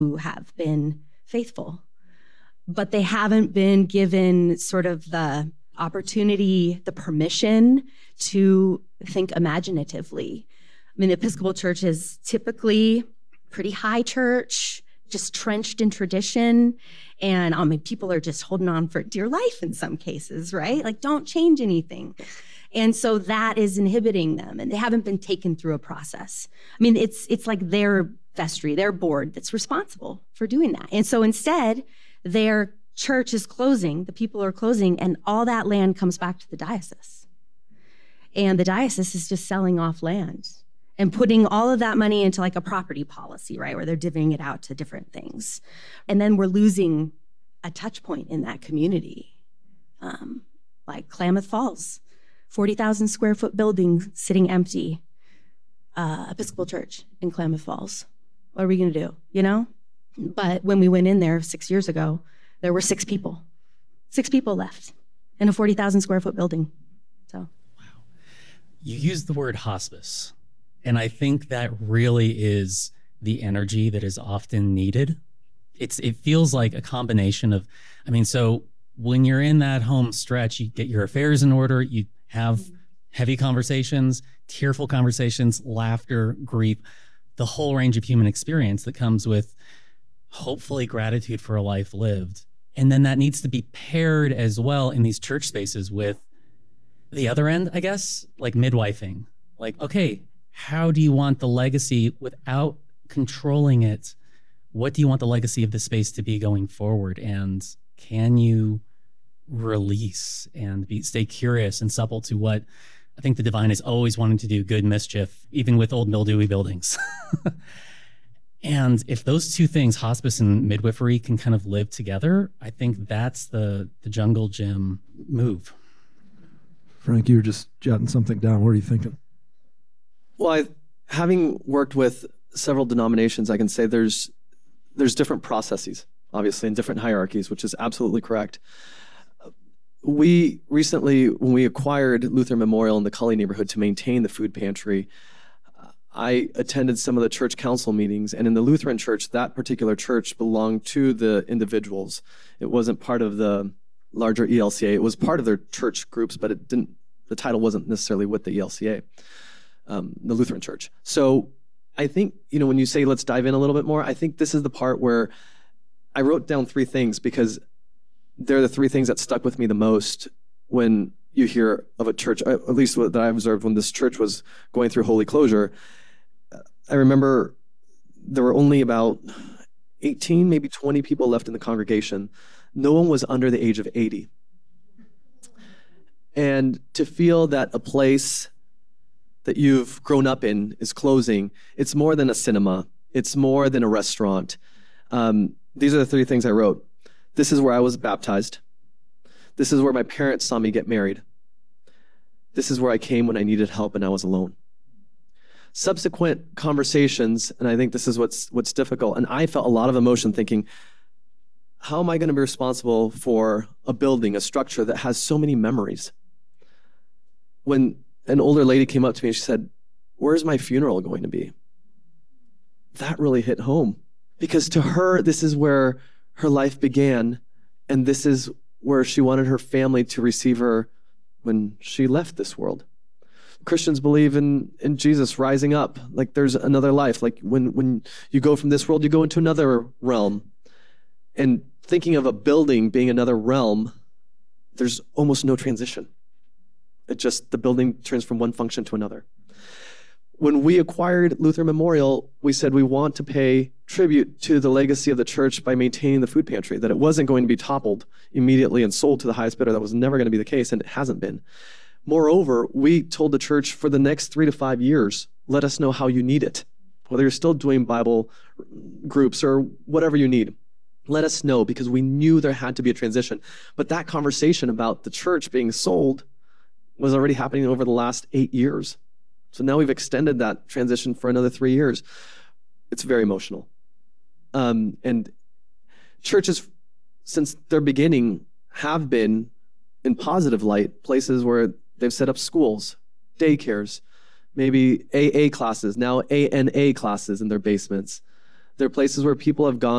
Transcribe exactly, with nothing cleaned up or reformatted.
who have been faithful, but they haven't been given sort of the opportunity, the permission to think imaginatively. I mean, the Episcopal Church is typically pretty high church, just trenched in tradition. And I mean, people are just holding on for dear life in some cases, right? Like, don't change anything. And so that is inhibiting them, and they haven't been taken through a process. I mean, it's it's like their vestry, their board that's responsible for doing that. And so instead, their church is closing, the people are closing, and all that land comes back to the diocese. And the diocese is just selling off land and putting all of that money into like a property policy, right, where they're divvying it out to different things. And then we're losing a touch point in that community, um, like Klamath Falls. forty thousand square foot building sitting empty, uh, Episcopal Church in Klamath Falls. What are we gonna do, you know? But when we went in there six years ago, there were six people, six people left in a forty thousand square foot building, so. Wow. You used the word hospice, and I think that really is the energy that is often needed. It's It feels like a combination of, I mean, so when you're in that home stretch, you get your affairs in order, you have heavy conversations, tearful conversations, laughter, grief, the whole range of human experience that comes with hopefully gratitude for a life lived. And then that needs to be paired as well in these church spaces with the other end, I guess, like midwifing. Like, okay, how do you want the legacy without controlling it? What do you want the legacy of the space to be going forward? And can you release and be, stay curious and supple to what I think the divine is always wanting to do, good mischief, even with old mildewy buildings. And if those two things, hospice and midwifery, can kind of live together, I think that's the, the jungle gym move. Frank, you were just jotting something down. What are you thinking? Well, I, having worked with several denominations, I can say there's there's different processes, obviously, and different hierarchies, which is absolutely correct. We recently, when we acquired Lutheran Memorial in the Cully neighborhood to maintain the food pantry, I attended some of the church council meetings, and in the Lutheran church, that particular church belonged to the individuals. It wasn't part of the larger E L C A. It was part of their church groups, but it didn't. The title wasn't necessarily with the E L C A, um, the Lutheran church. So I think, you know, when you say let's dive in a little bit more, I think this is the part where I wrote down three things because they're the three things that stuck with me the most when you hear of a church, at least what that I observed when this church was going through holy closure. I remember there were only about eighteen, maybe twenty people left in the congregation. No one was under the age of eighty. And to feel that a place that you've grown up in is closing, it's more than a cinema. It's more than a restaurant. Um, these are the three things I wrote. This is where I was baptized. This is where my parents saw me get married. This is where I came when I needed help and I was alone. Subsequent conversations, and I think this is what's what's difficult, and I felt a lot of emotion thinking, how am I going to be responsible for a building, a structure that has so many memories? When an older lady came up to me and she said, where's my funeral going to be? That really hit home, because to her, this is where her life began, and this is where she wanted her family to receive her when she left this world. Christians believe in, in Jesus rising up, like there's another life. Like when, when you go from this world, you go into another realm. And thinking of a building being another realm, there's almost no transition. It just, the building turns from one function to another. When we acquired Lutheran Memorial, we said we want to pay tribute to the legacy of the church by maintaining the food pantry, that it wasn't going to be toppled immediately and sold to the highest bidder. That was never going to be the case, and it hasn't been. Moreover, we told the church for the next three to five years, let us know how you need it. Whether you're still doing Bible groups or whatever you need, let us know, because we knew there had to be a transition. But that conversation about the church being sold was already happening over the last eight years. So now we've extended that transition for another three years. It's very emotional. Um, and churches, since their beginning, have been, in positive light, places where they've set up schools, daycares, maybe A A classes, now A N A classes in their basements. They're places where people have gone